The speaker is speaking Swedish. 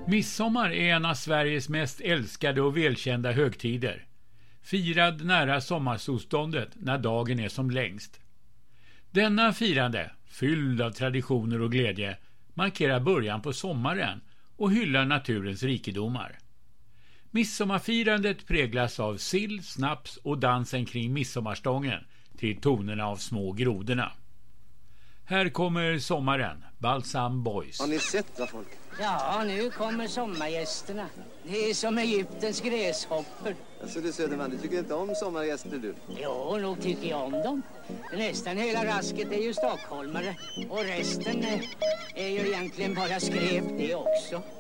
Midsommar är en av Sveriges mest älskade och välkända högtider. Firad nära sommarsolståndet när dagen är som längst. Denna firande, fylld av traditioner och glädje, markerar början på sommaren och hyllar naturens rikedomar. Midsommarfirandet präglas av sill, snaps och dansen kring midsommarstången till tonerna av små grodorna. Här kommer sommaren, Balsam Boys. Har ni sett vad folk? Ja, nu kommer sommargästerna. Det är som Egyptens gräshoppor. Alltså du Söderman, du tycker inte om sommargäster du? Jo, nog tycker jag om dem. Nästan hela rasket är ju stockholmare. Och resten är ju egentligen bara skräp det också.